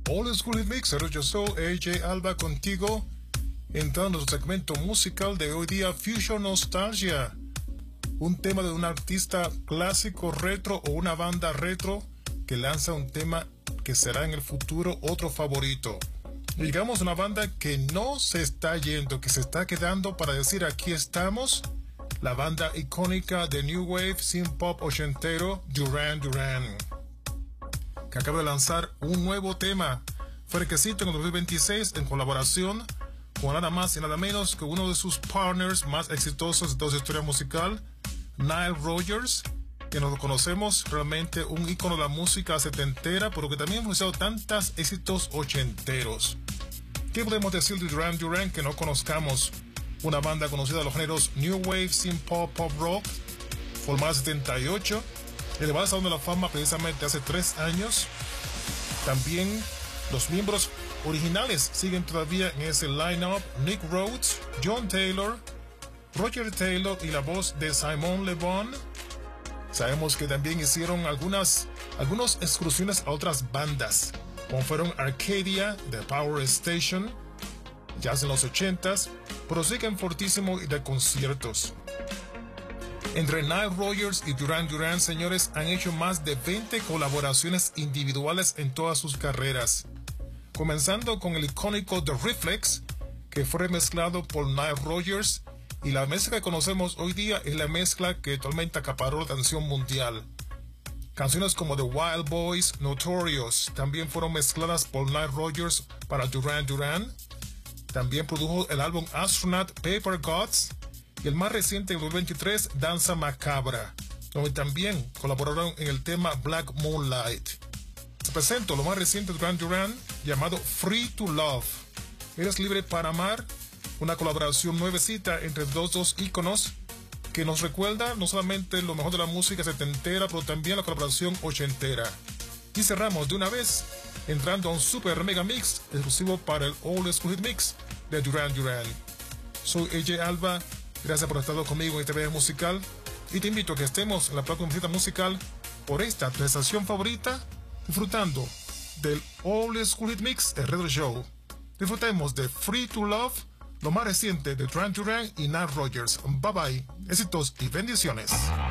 Old School Hit Mix. Yo soy AJ Alba contigo, entrando en nuestro segmento musical de hoy día, Fusion Nostalgia. Un tema de un artista clásico retro o una banda retro que lanza un tema que será en el futuro otro favorito. Digamos una banda que no se está yendo, que se está quedando para decir aquí estamos. La banda icónica de New Wave Synth Pop ochentero Duran Duran, que acaba de lanzar un nuevo tema fresquecito en el 2026 en colaboración con nada más y nada menos que uno de sus partners más exitosos de toda su historia musical, Nile Rodgers, que nos conocemos realmente un ícono de la música setentera, pero que también ha influenciado tantos éxitos ochenteros. ¿Qué podemos decir de Duran Duran que no conozcamos? Una banda conocida de los géneros New Wave, Synth Pop, Pop Rock, formada en 78, elevada al Salón de la Fama precisamente hace 3 años. También los miembros originales siguen todavía en ese line-up: Nick Rhodes, John Taylor, Roger Taylor y la voz de Simon Le Bon. Sabemos que también hicieron algunas excursiones a otras bandas, como fueron Arcadia, The Power Station, ya en los 80s, pero siguen fortísimo y de conciertos. Entre Nile Rodgers y Duran Duran, señores, han hecho más de 20 colaboraciones individuales en todas sus carreras, comenzando con el icónico The Reflex, que fue mezclado por Nile Rodgers, y la mezcla que conocemos hoy día es la mezcla que actualmente acaparó la atención mundial. Canciones como The Wild Boys, Notorious, también fueron mezcladas por Nile Rodgers para Duran Duran. También produjo el álbum Astronaut, Paper Gods, y el más reciente, en 2023, Danza Macabra, donde también colaboraron en el tema Black Moonlight. Te presento lo más reciente de Duran Duran, llamado Free to Love. Eres libre para amar, una colaboración nuevecita entre dos íconos que nos recuerda no solamente lo mejor de la música setentera, pero también la colaboración ochentera. Y cerramos de una vez entrando a un super mega mix exclusivo para el Old School Hit Mix de Duran Duran. Soy AJ Alba, gracias por estar conmigo en este video musical, y te invito a que estemos en la próxima visita musical por esta tu estación favorita, disfrutando del Old School Hit Mix de Retro Show. Disfrutemos de Free to Love, lo más reciente de Duran Duran y Nile Rodgers. Bye bye, éxitos y bendiciones.